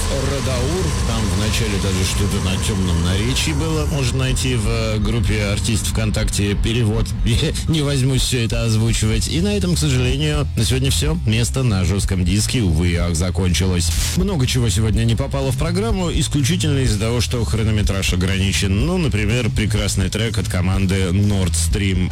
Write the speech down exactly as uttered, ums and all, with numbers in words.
Радаур. Там вначале даже что-то на темном наречии было. Можно найти в группе артистов ВКонтакте перевод. Я не возьмусь все это озвучивать. И на этом, к сожалению, на сегодня все. Место на жестком диске, увы, ах, закончилось. Много чего сегодня не попало в программу, исключительно из-за того, что хронометраж ограничен. Ну, например, прекрасный трек от команды Nord Stream.